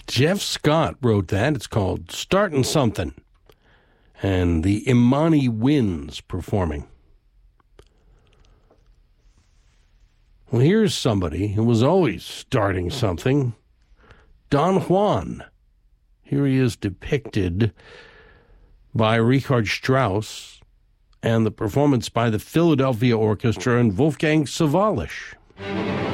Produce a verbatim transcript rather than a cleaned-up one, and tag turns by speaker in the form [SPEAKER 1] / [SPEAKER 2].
[SPEAKER 1] Jeff Scott wrote that. It's called Startin' Something. And the Imani Winds performing. Well, here's somebody who was always starting something. Don Juan. Here he is depicted by Richard Strauss and the performance by the Philadelphia Orchestra and Wolfgang Sawallisch.